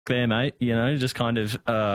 there, mate. You know, just kind of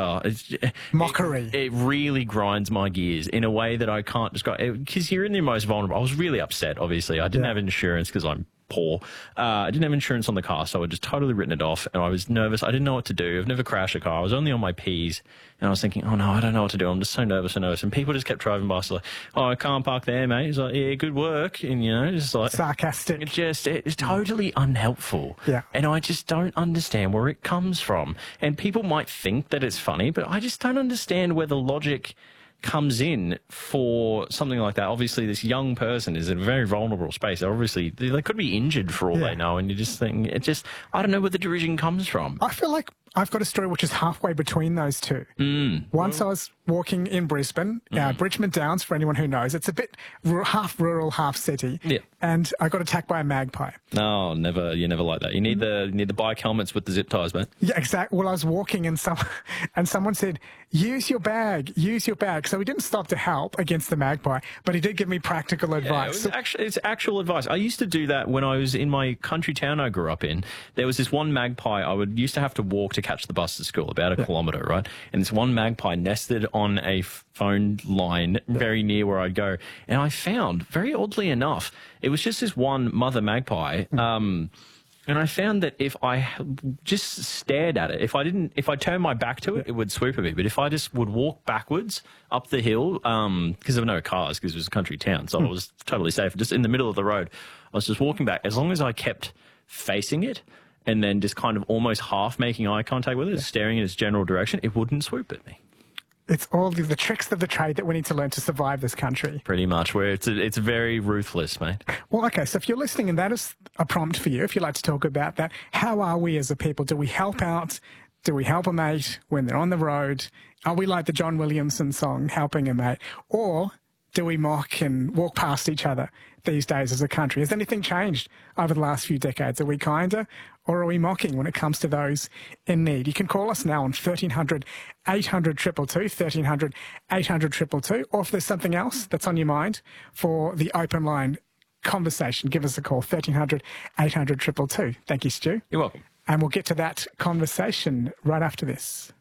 Mockery. It really grinds my gears in a way that I can't describe. Because you're in the most vulnerable. I was really upset. Obviously, I didn't have insurance because I'm poor. I didn't have insurance on the car, so I just totally written it off, and I was nervous. I didn't know what to do. I've never crashed a car. I was only on my P's, and I was thinking, oh no, I don't know what to do. I'm just so nervous. And people just kept driving by, so like, oh, I can't park there, mate. He's like, yeah, good work, and you know, just like sarcastic. It's totally unhelpful. Yeah, and I just don't understand where it comes from. And people might think that it's funny, but I just don't understand where the logic comes in for something like that. Obviously, this young person is in a very vulnerable space. Obviously, they could be injured for all they know, and you just think, I don't know where the derision comes from. I feel like I've got a story which is halfway between those two. Once I was walking in Brisbane, Bridgman Downs, for anyone who knows, it's a bit half rural, half city. Yeah. And I got attacked by a magpie. No, never. You never like that. You need the bike helmets with the zip ties, mate. Yeah, exactly. Well, I was walking and someone said, use your bag. So he didn't stop to help against the magpie, but he did give me practical advice. It's actual advice. I used to do that when I was in my country town I grew up in. There was this one magpie. I used to have to walk to catch the bus to school, about a kilometre, right? And this one magpie nested on a phone line very near where I'd go. And I found, very oddly enough, it was just this one mother magpie. And I found that if I just stared at it, if I turned my back to it, it would swoop at me. But if I just would walk backwards up the hill, because there were no cars, because it was a country town, so I was totally safe. Just in the middle of the road, I was just walking back. As long as I kept facing it, and then just kind of almost half making eye contact with it, staring in its general direction, it wouldn't swoop at me. It's all the tricks of the trade that we need to learn to survive this country. Pretty much, where it's very ruthless, mate. Well, okay, so if you're listening and that is a prompt for you, if you'd like to talk about that, how are we as a people? Do we help out? Do we help a mate when they're on the road? Are we like the John Williamson song, Helping a Mate? Or do we mock and walk past each other these days as a country? Has anything changed over the last few decades? Are we kinder or are we mocking when it comes to those in need? You can call us now on 1300 800 222, 1300 800 222, or if there's something else that's on your mind for the open line conversation, give us a call, 1300 800 222. Thank you, Stu. You're welcome. And we'll get to that conversation right after this.